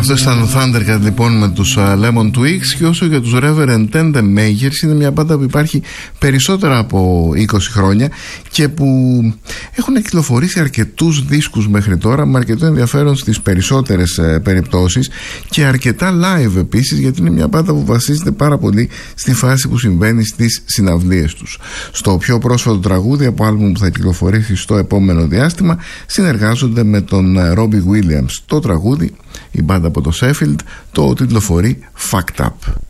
Αυτό ήταν ο Thundercat λοιπόν με τους Lemon Twigs. Και όσο για τους Reverend and the Makers, είναι μια μπάντα που υπάρχει περισσότερα από 20 χρόνια και που έχουν κυκλοφορήσει αρκετούς δίσκους μέχρι τώρα, με αρκετό ενδιαφέρον στις περισσότερες περιπτώσεις, και αρκετά live επίσης, γιατί είναι μια μπάντα που βασίζεται πάρα πολύ στη φάση που συμβαίνει στις συναυλίες τους. Στο πιο πρόσφατο τραγούδι από άλμπουμ που θα κυκλοφορήσει στο επόμενο διάστημα συνεργάζονται με τον Robbie Williams. Το τραγούδι, η μπάντα από το Sheffield, το τιτλοφορεί Fucked Up.